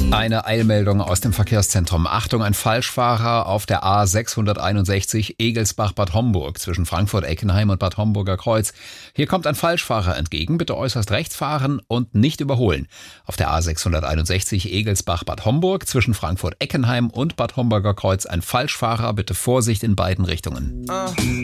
Eine Eilmeldung aus dem Verkehrszentrum. Achtung, ein Falschfahrer auf der A661 Egelsbach-Bad Homburg zwischen Frankfurt-Eckenheim und Bad Homburger Kreuz. Hier kommt ein Falschfahrer entgegen. Bitte äußerst rechts fahren und nicht überholen. Auf der A661 Egelsbach-Bad Homburg zwischen Frankfurt-Eckenheim und Bad Homburger Kreuz ein Falschfahrer. Bitte Vorsicht in beiden Richtungen.